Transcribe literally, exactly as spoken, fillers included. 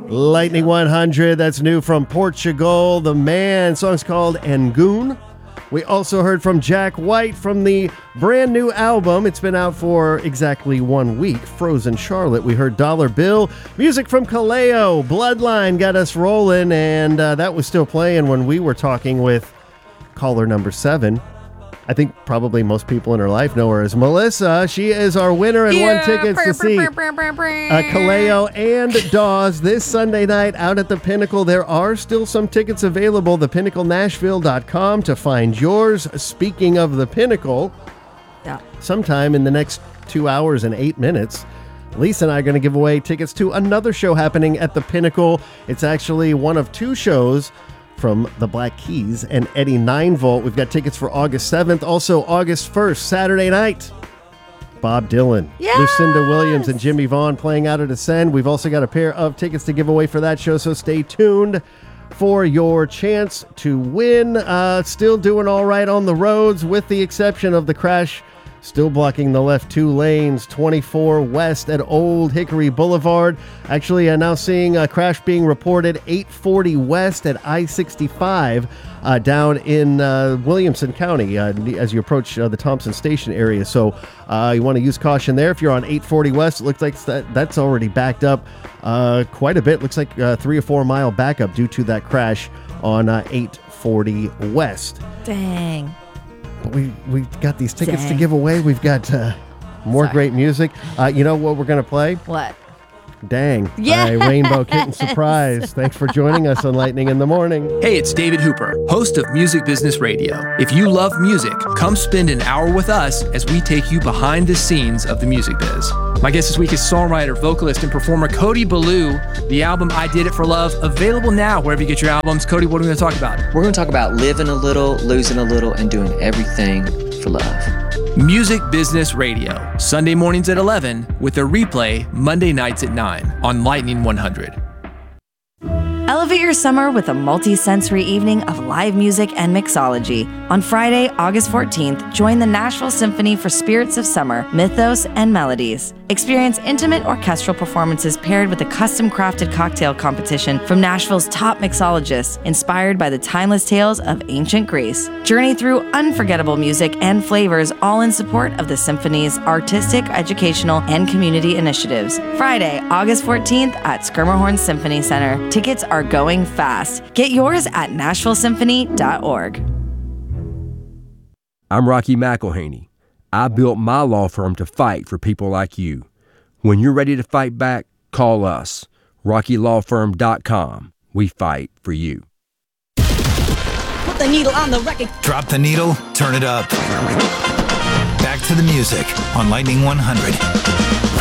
Lightning one hundred, that's new from Portugal. The Man, song's called Angoon. We also heard from Jack White from the brand new album. It's been out for exactly one week, Frozen Charlotte. We heard Dollar Bill. Music from Kaleo, Bloodline got us rolling, and uh, that was still playing when we were talking with caller number seven. I think probably most people in her life know her as Melissa. She is our winner and yeah. won tickets to see uh, Kaleo and Dawes this Sunday night out at the Pinnacle. There are still some tickets available. the pinnacle nashville dot com to find yours. Speaking of the Pinnacle, yeah. sometime in the next two hours and eight minutes, Lisa and I are going to give away tickets to another show happening at the Pinnacle. It's actually one of two shows from the Black Keys and Eddie nine volt. We've got tickets for August seventh. Also, August first, Saturday night, Bob Dylan, yes! Lucinda Williams, and Jimmy Vaughn playing out at Ascend. We've also got a pair of tickets to give away for that show, so stay tuned for your chance to win. Uh, still doing all right on the roads, with the exception of the crash still blocking the left two lanes, twenty-four west at Old Hickory Boulevard. Actually, uh, now seeing a crash being reported eight forty west at I sixty-five uh, down in uh, Williamson County uh, as you approach uh, the Thompson Station area. So uh, you want to use caution there. If you're on eight forty west, it looks like that, that's already backed up uh, quite a bit. Looks like uh, three or four mile backup due to that crash on uh, eight forty west. Dang. But we, we've got these tickets Dang. to give away. We've got uh, more Sorry. great music. Uh, you know what we're going to play? What? Dang. Yes! By Rainbow Kitten Surprise. Thanks for joining us on Lightning in the Morning. Hey, it's David Hooper, host of Music Business Radio. If you love music, come spend an hour with us as we take you behind the scenes of the music biz. My guest this week is songwriter, vocalist, and performer Cody Ballou. The album I Did It For Love, available now wherever you get your albums. Cody, what are we going to talk about? We're going to talk about living a little, losing a little, and doing everything for love. Music Business Radio, Sunday mornings at eleven, with a replay Monday nights at nine on Lightning one hundred. Elevate your summer with a multi-sensory evening of live music and mixology. On Friday, August fourteenth, join the Nashville Symphony for Spirits of Summer, Mythos, and Melodies. Experience intimate orchestral performances paired with a custom-crafted cocktail competition from Nashville's top mixologists, inspired by the timeless tales of ancient Greece. Journey through unforgettable music and flavors, all in support of the Symphony's artistic, educational, and community initiatives. Friday, August fourteenth at Skirmerhorn Symphony Center. Tickets are going fast. Get yours at nashville symphony dot org. I'm Rocky McElhaney. I built my law firm to fight for people like you. When you're ready to fight back, call us. rocky law firm dot com. We fight for you. Put the needle on the record. Drop the needle, turn it up. Back to the music on Lightning one hundred.